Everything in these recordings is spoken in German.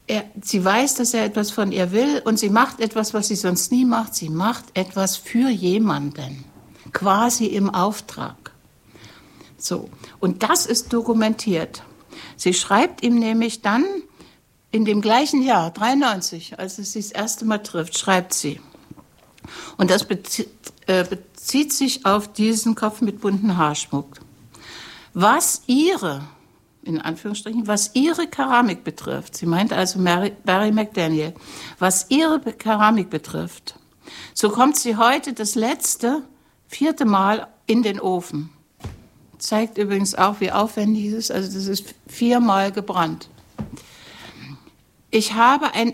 sie weiß, dass er etwas von ihr will und sie macht etwas, was sie sonst nie macht. Sie macht etwas für jemanden, quasi im Auftrag. So, und das ist dokumentiert. Sie schreibt ihm nämlich dann in dem gleichen Jahr, 93, als es sie das erste Mal trifft, schreibt sie. Und das bezieht sich auf diesen Kopf mit bunten Haarschmuck. Was ihre Keramik betrifft, sie meint also Barry McDaniel, was ihre Keramik betrifft, so kommt sie heute das 4. Mal in den Ofen. Zeigt übrigens auch, wie aufwendig es ist, also das ist 4 Mal gebrannt. Ich habe ein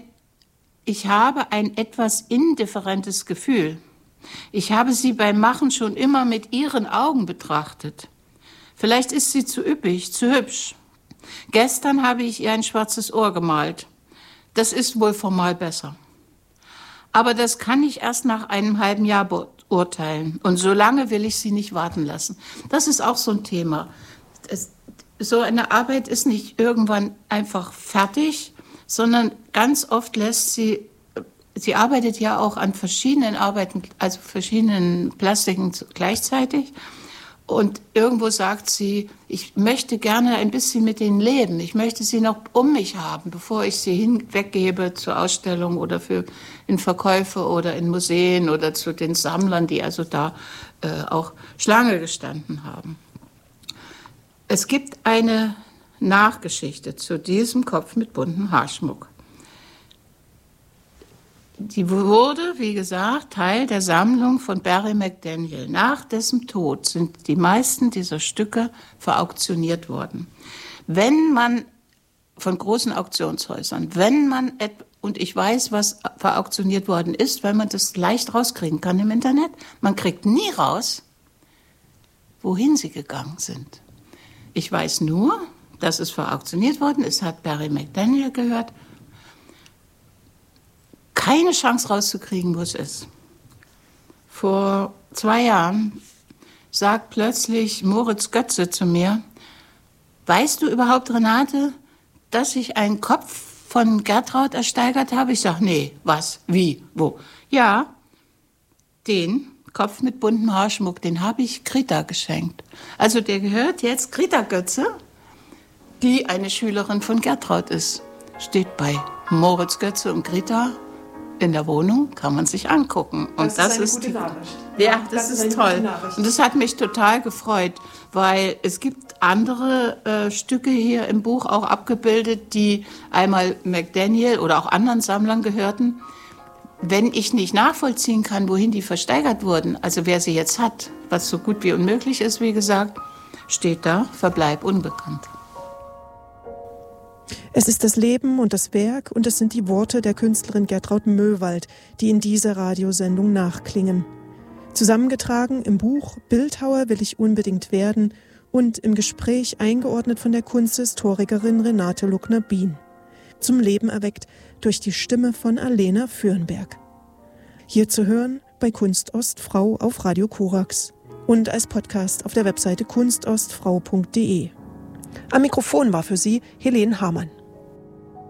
etwas indifferentes Gefühl. Ich habe sie beim Machen schon immer mit ihren Augen betrachtet. Vielleicht ist sie zu üppig, zu hübsch. Gestern habe ich ihr ein schwarzes Ohr gemalt. Das ist wohl formal besser. Aber das kann ich erst nach einem halben Jahr beurteilen. Und so lange will ich sie nicht warten lassen. Das ist auch so ein Thema. So eine Arbeit ist nicht irgendwann einfach fertig, sondern ganz oft lässt sie arbeitet ja auch an verschiedenen Arbeiten, also verschiedenen Plastiken gleichzeitig. Und irgendwo sagt sie, ich möchte gerne ein bisschen mit denen leben. Ich möchte sie noch um mich haben, bevor ich sie weggebe zur Ausstellung oder in Verkäufe oder in Museen oder zu den Sammlern, die also da auch Schlange gestanden haben. Es gibt eine Nachgeschichte zu diesem Kopf mit buntem Haarschmuck. Die wurde, wie gesagt, Teil der Sammlung von Barry McDaniel. Nach dessen Tod sind die meisten dieser Stücke verauktioniert worden. Wenn man von großen Auktionshäusern, und ich weiß, was verauktioniert worden ist, weil man das leicht rauskriegen kann im Internet, man kriegt nie raus, wohin sie gegangen sind. Ich weiß nur, dass es verauktioniert worden ist, hat Barry McDaniel gehört. Keine Chance rauszukriegen, wo es ist. Vor 2 Jahren sagt plötzlich Moritz Götze zu mir, weißt du überhaupt, Renate, dass ich einen Kopf von Gertraud ersteigert habe? Ich sage, nee, was, wie, wo? Ja, den Kopf mit buntem Haarschmuck, den habe ich Greta geschenkt. Also der gehört jetzt Greta Götze, die eine Schülerin von Gertraud ist. Steht bei Moritz Götze und Greta in der Wohnung, kann man sich angucken. Und das ist eine gute Nachricht. Ja, das ist toll. Und das hat mich total gefreut, weil es gibt andere Stücke hier im Buch auch abgebildet, die einmal McDaniel oder auch anderen Sammlern gehörten. Wenn ich nicht nachvollziehen kann, wohin die versteigert wurden, also wer sie jetzt hat, was so gut wie unmöglich ist, wie gesagt, steht da, Verbleib unbekannt. Es ist das Leben und das Werk und es sind die Worte der Künstlerin Gertraud Möwald, die in dieser Radiosendung nachklingen. Zusammengetragen im Buch Bildhauer will ich unbedingt werden und im Gespräch eingeordnet von der Kunsthistorikerin Renate Luckner-Bien. Zum Leben erweckt durch die Stimme von Alena Fürnberg. Hier zu hören bei Kunstostfrau auf Radio Korax und als Podcast auf der Webseite kunstostfrau.de. Am Mikrofon war für Sie Helene Hamann.